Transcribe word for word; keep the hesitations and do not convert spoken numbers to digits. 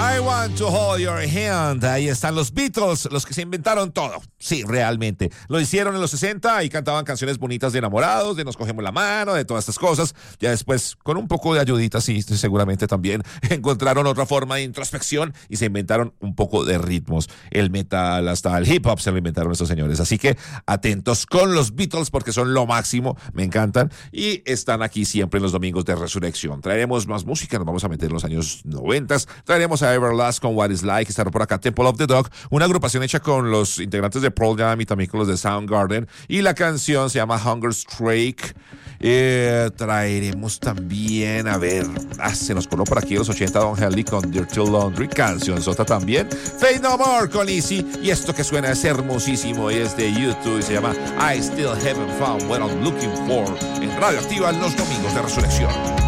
I want to hold your hand. Ahí están los Beatles, los que se inventaron todo. Sí, realmente. Lo hicieron en los sesenta y cantaban canciones bonitas de enamorados, de nos cogemos la mano, de todas estas cosas. Ya después, con un poco de ayudita, sí, seguramente también encontraron otra forma de introspección y se inventaron un poco de ritmos. El metal, hasta el hip hop se lo inventaron estos señores. Así que atentos con los Beatles porque son lo máximo, me encantan. Y están aquí siempre en los domingos de Resurrección. Traeremos más música, nos vamos a meter en los años noventa. Traeremos a Everlast con What Is Like, estará por acá Temple of the Dog, una agrupación hecha con los integrantes de Pearl Jam y también con los de Soundgarden, y la canción se llama Hunger Strike. Eh, traeremos también, a ver, ah, se nos coló por aquí los ochenta Don Henley con Dirty Laundry, canción sota también, Faith No More con Easy, y esto que suena es hermosísimo y es de YouTube y se llama I Still Haven't Found What I'm Looking For, en Radio Activa los domingos de Resurrección.